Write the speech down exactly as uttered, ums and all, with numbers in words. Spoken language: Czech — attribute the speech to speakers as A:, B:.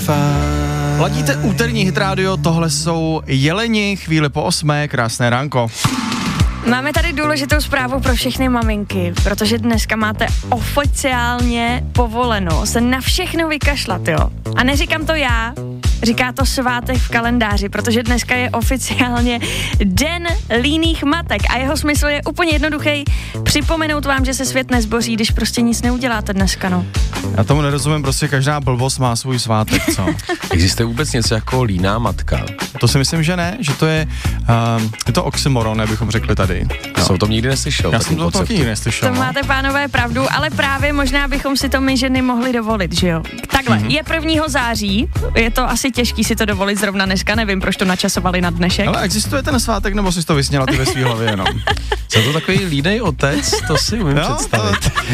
A: Ladíte úterní Hit Radio, tohle jsou Jeleni, chvíli po osmé, krásné ránko.
B: Máme tady důležitou zprávu pro všechny maminky, protože dneska máte oficiálně povoleno se na všechno vykašlat, jo. A neříkám to já, říká to svátek v kalendáři, protože dneska je oficiálně Den líných matek a jeho smysl je úplně jednoduchý, připomenout vám, že se svět nezboří, když prostě nic neuděláte dneska, no.
A: Já tomu nerozumím, prostě každá blbost má svůj svátek, co?
C: Existuje vůbec něco jako líná matka?
A: To si myslím, že ne, že to je, uh, je to oxymoron, nebychom řekli tady.
C: Já jsem o tom nikdy neslyšel.
A: Já jsem to taky nikdy neslyšel.
B: To
A: no.
B: máte, pánové, pravdu, ale právě možná bychom si to my ženy mohli dovolit, že jo? Takhle, mm-hmm. je prvního září, je to asi těžký si to dovolit zrovna dneska, nevím, proč to načasovali na dnešek.
A: Ale existuje ten svátek, nebo jsi to vysněla ty ve svý hlavě jenom?
C: Jsem to takový línej otec, to si umím
A: no,
C: představit.
A: To...